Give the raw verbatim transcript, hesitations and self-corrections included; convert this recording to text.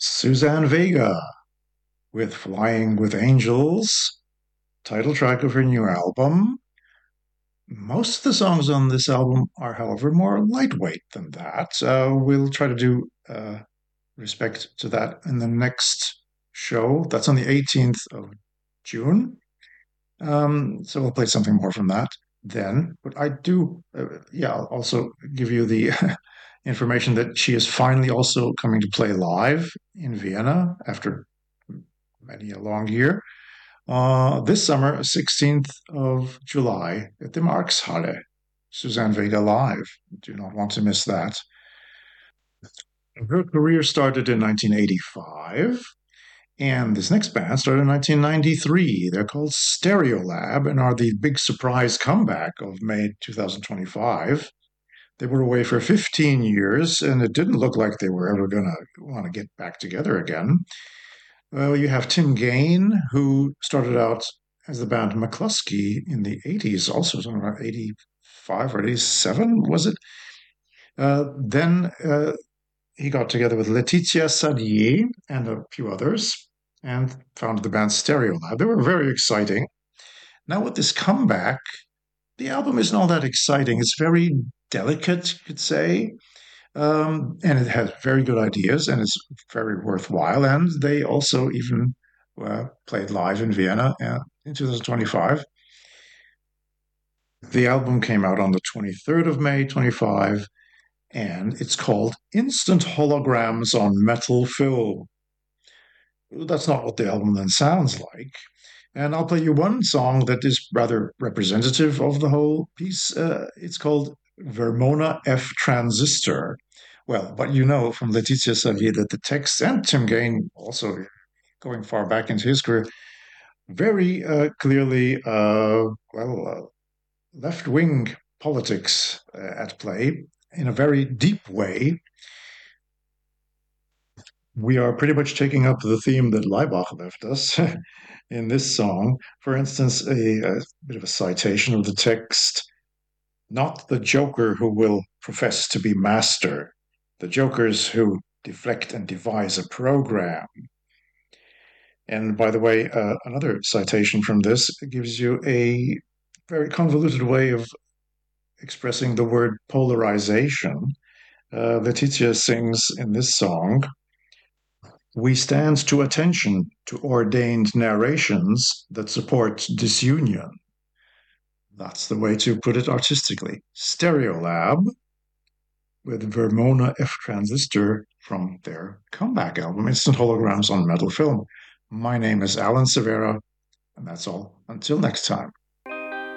Suzanne Vega with Flying with Angels, title track of her new album. Most of the songs on this album are, however, more lightweight than that. Uh, we'll try to do uh, respect to that in the next show. That's on the eighteenth of June. Um, so we'll play something more from that then. But I do, uh, yeah, I'll also give you the information that she is finally also coming to play live in Vienna after many a long year. Uh, this summer, sixteenth of July, at the Markshalle. Suzanne Vega live. Do not want to miss that. Her career started in nineteen eighty-five, and this next band started in nineteen ninety-three. They're called Stereolab and are the big surprise comeback of May twenty twenty-five. They were away for fifteen years, and it didn't look like they were ever going to want to get back together again. Well, you have Tim Gain, who started out as the band McCluskey in the eighties, also around eighty-five or eighty-seven, was it? Uh, then uh, he got together with Laetitia Sadier and a few others and founded the band Stereolab. They were very exciting. Now, with this comeback, the album isn't all that exciting. It's very delicate, you could say. Um, and it has very good ideas and it's very worthwhile. And they also even uh, played live in Vienna uh, in twenty twenty-five. The album came out on the twenty-third of May, twenty-five, and it's called Instant Holograms on Metal Film. That's not what the album then sounds like. And I'll play you one song that is rather representative of the whole piece. Uh, it's called Vermona F Transistor. Well, but you know from Laetitia Savier that the text, and Tim Gain also going far back into his career, very uh, clearly, uh, well, uh, left-wing politics uh, at play in a very deep way. We are pretty much taking up the theme that Leibach left us in this song. For instance, a, a bit of a citation of the text, not the joker who will profess to be master, the jokers who deflect and devise a program. And by the way, uh, another citation from this gives you a very convoluted way of expressing the word polarization. Uh, Laetitia sings in this song, "We stand to attention to ordained narrations that support disunion." That's the way to put it artistically. Stereolab with Vermona F Transistor from their comeback album, Instant Holograms on Metal Film. My name is Alan Severa, and that's all. Until next time.